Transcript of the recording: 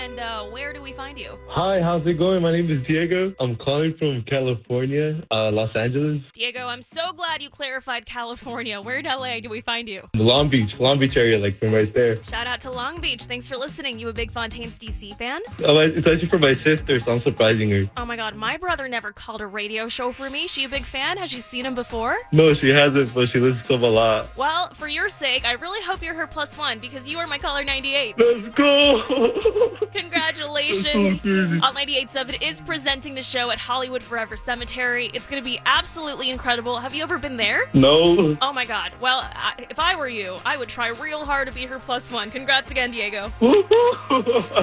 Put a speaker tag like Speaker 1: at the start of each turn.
Speaker 1: and where do we find you?
Speaker 2: Hi, how's it going? My name is Diego. I'm calling from California, Los Angeles.
Speaker 1: Diego, I'm so glad you clarified California. Where in LA do we find you?
Speaker 2: Long Beach area, like from right there.
Speaker 1: Shout out to Long Beach. Thanks for listening. You a big Fontaines DC fan?
Speaker 2: It's actually for my sister, so I'm surprising her.
Speaker 1: Oh my god, my brother never called a radio show for me. She a big fan? Has she seen him before?
Speaker 2: No, she hasn't, but she listens to him a lot.
Speaker 1: Well, for your sake, I really hope you're her +1 because you are my caller 98.
Speaker 2: Let's go!
Speaker 1: Congratulations.
Speaker 2: That's so crazy.
Speaker 1: Alt 98.7 is presenting the show at Hollywood Forever Cemetery. It's going to be absolutely incredible. Have you ever been there?
Speaker 2: No.
Speaker 1: Oh my god. Well, if I were you, I would try real hard to be her +1. Congrats again, Diego.